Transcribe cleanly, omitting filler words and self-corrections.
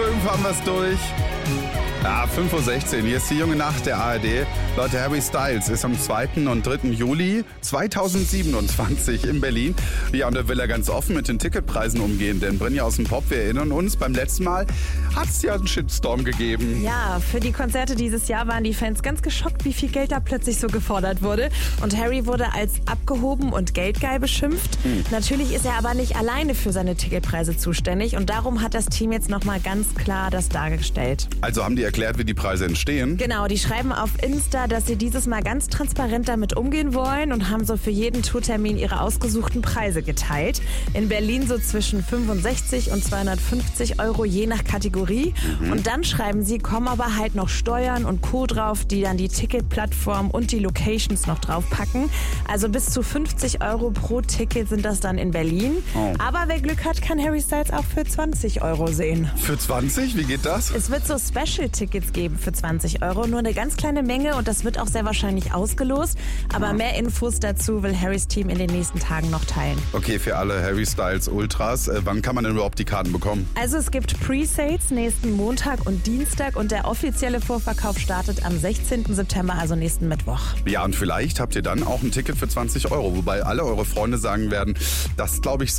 haben wir es durch. Ja, 5.16 Uhr. Hier ist die junge Nacht der ARD. Leute, Harry Styles ist am 2. und 3. Juli 2027 in Berlin. Ja, und da will er ganz offen mit den Ticketpreisen umgehen. Denn Brinja aus dem Pop, wir erinnern uns, beim letzten Mal hat es ja einen Shitstorm gegeben. Ja, für die Konzerte dieses Jahr waren die Fans ganz geschockt, wie viel Geld da plötzlich so gefordert wurde. Und Harry wurde als abgehoben und geldgeil beschimpft. Natürlich ist er aber nicht alleine für seine Ticketpreise zuständig. Und darum hat das Team jetzt nochmal ganz klar das dargestellt. Also haben die erklärt, wie die Preise entstehen? Genau, die schreiben auf Insta, dass sie dieses Mal ganz transparent damit umgehen wollen und haben so für jeden Tourtermin ihre ausgesuchten Preise geteilt. In Berlin so zwischen 65 und 250 Euro je nach Kategorie. Und dann schreiben sie, kommen aber halt noch Steuern und Co. drauf, die dann die Ticketplattform und die Locations noch draufpacken. Also bis zu 50 Euro pro Ticket sind das dann in Berlin. Oh. Aber wer Glück hat, kann Harry Styles auch für 20 Euro sehen. Für 20? Wie geht das? Es wird so Special-Tickets geben für 20 Euro, nur eine ganz kleine Menge und das wird auch sehr wahrscheinlich ausgelost. Aber mehr Infos dazu will Harrys Team in den nächsten Tagen noch teilen. Okay, für alle Harry Styles Ultras, wann kann man denn überhaupt die Karten bekommen? Also es gibt Pre-Sales nächsten Montag und Dienstag und der offizielle Vorverkauf startet am 16. September, also nächsten Mittwoch. Ja, und vielleicht habt ihr dann auch ein Ticket für 20 Euro, wobei alle eure Freunde sagen werden, das glaube ich